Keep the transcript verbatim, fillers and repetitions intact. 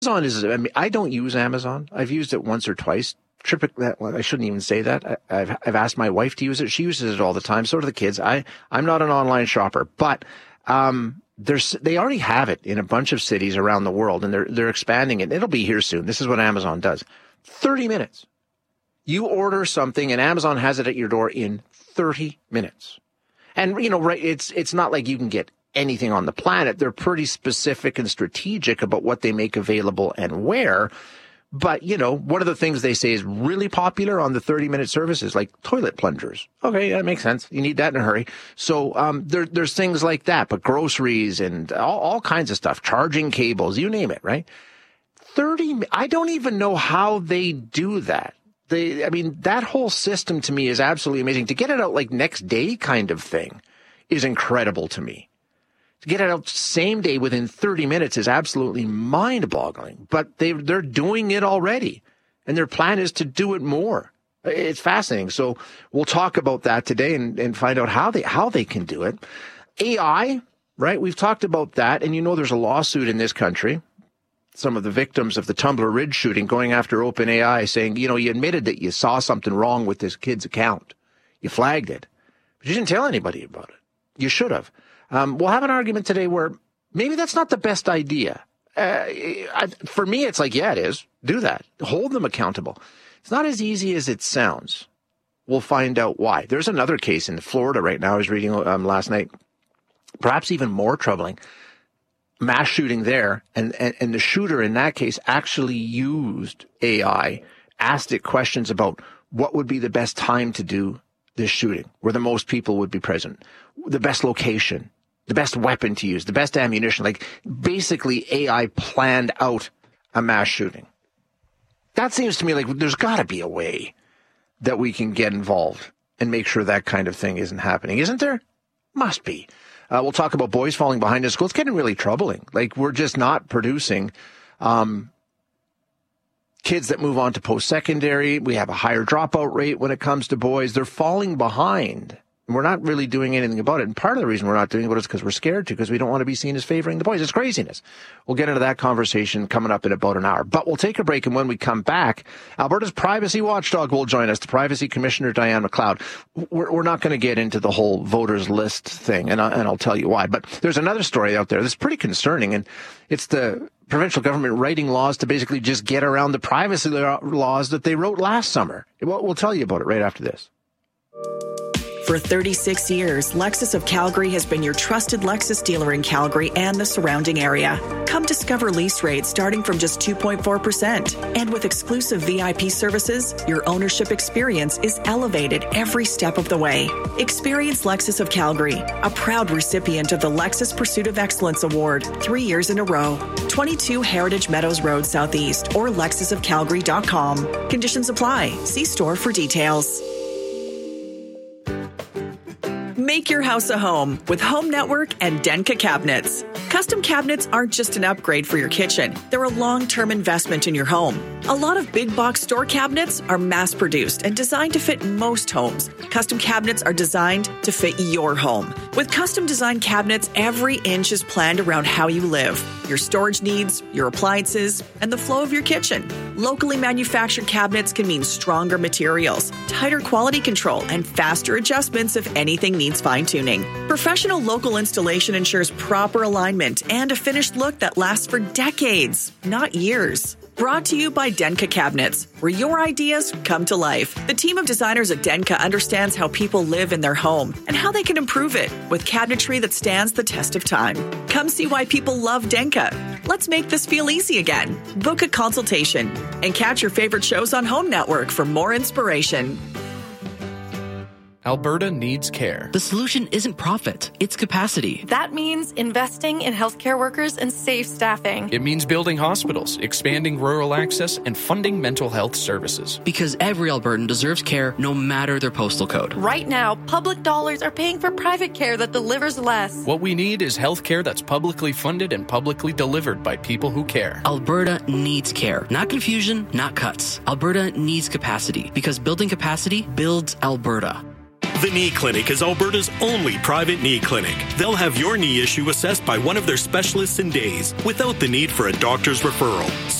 Amazon is, I mean, I don't use Amazon. I've used it once or twice. Typically, well, I shouldn't even say that. I, I've, I've asked my wife to use it. She uses it all the time. So do the kids. I, I'm not an online shopper, but, um, there's, they already have it in a bunch of cities around the world, and they're, they're expanding it. It'll be here soon. This is what Amazon does. thirty minutes. You order something and Amazon has it at your door in thirty minutes. And, you know, right, it's, it's not like you can get anything on the planet. They're pretty specific and strategic about what they make available and where. But, you know, one of the things they say is really popular on the thirty minute service is like toilet plungers. Okay, that makes sense. You need that in a hurry. So, um, there, there's things like that, but groceries and all, all kinds of stuff, charging cables, you name it, right? thirty, I don't even know how they do that. They, I mean, that whole system to me is absolutely amazing. To get it out like next day kind of thing is incredible to me. To get it out same day within thirty minutes is absolutely mind-boggling. But they, they're doing it already, and their plan is to do it more. It's fascinating. So we'll talk about that today and, and find out how they how they can do it. A I, right? We've talked about that, and you know there's a lawsuit in this country. Some of the victims of the Tumbler Ridge shooting going after OpenAI, saying, you know, you admitted that you saw something wrong with this kid's account. You flagged it, but you didn't tell anybody about it. You should have. Um, we'll have an argument today where maybe that's not the best idea. Uh, I, for me, it's like, yeah, it is. Do that. Hold them accountable. It's not as easy as it sounds. We'll find out why. There's another case in Florida right now I was reading um, last night, perhaps even more troubling. Mass shooting there, and, and, and the shooter in that case actually used A I, asked it questions about what would be the best time to do this shooting, where the most people would be present, the best location, the best weapon to use, the best ammunition. Like basically A I planned out a mass shooting. That seems to me like there's got to be a way that we can get involved and make sure that kind of thing isn't happening. Isn't there? Must be. Uh, we'll talk about boys falling behind in school. It's getting really troubling. Like we're just not producing um, kids that move on to post-secondary. We have a higher dropout rate when it comes to boys. They're falling behind. And we're not really doing anything about it. And part of the reason we're not doing it is because we're scared to, because we don't want to be seen as favoring the boys. It's craziness. We'll get into that conversation coming up in about an hour. But we'll take a break, and when we come back, Alberta's privacy watchdog will join us, the Privacy Commissioner, Diane McLeod. We're, we're not going to get into the whole voters list thing, and, I, and I'll tell you why. But there's another story out there that's pretty concerning, and it's the provincial government writing laws to basically just get around the privacy laws that they wrote last summer. We'll, we'll tell you about it right after this. For thirty-six years, Lexus of Calgary has been your trusted Lexus dealer in Calgary and the surrounding area. Come discover lease rates starting from just two point four percent. And with exclusive V I P services, your ownership experience is elevated every step of the way. Experience Lexus of Calgary, a proud recipient of the Lexus Pursuit of Excellence Award, three years in a row. twenty-two Heritage Meadows Road Southeast or lexus of calgary dot com. Conditions apply. See store for details. Make your house a home with Home Network and Denka Cabinets. Custom cabinets aren't just an upgrade for your kitchen. They're a long-term investment in your home. A lot of big box store cabinets are mass-produced and designed to fit most homes. Custom cabinets are designed to fit your home. With custom designed cabinets, every inch is planned around how you live, your storage needs, your appliances, and the flow of your kitchen. Locally manufactured cabinets can mean stronger materials, tighter quality control, and faster adjustments if anything needs fine-tuning. Professional local installation ensures proper alignment and a finished look that lasts for decades, not years. Brought to you by Denka Cabinets, where your ideas come to life. The team of designers at Denka understands how people live in their home and how they can improve it with cabinetry that stands the test of time. Come see why people love Denka. Let's make this feel easy again. Book a consultation and catch your favorite shows on Home Network for more inspiration. Alberta needs care. The solution isn't profit, it's capacity. That means investing in healthcare workers and safe staffing. It means building hospitals, expanding rural access, and funding mental health services. Because every Albertan deserves care no matter their postal code. Right now, public dollars are paying for private care that delivers less. What we need is healthcare that's publicly funded and publicly delivered by people who care. Alberta needs care. Not confusion, not cuts. Alberta needs capacity, because building capacity builds Alberta. The Knee Clinic is Alberta's only private knee clinic. They'll have your knee issue assessed by one of their specialists in days without the need for a doctor's referral.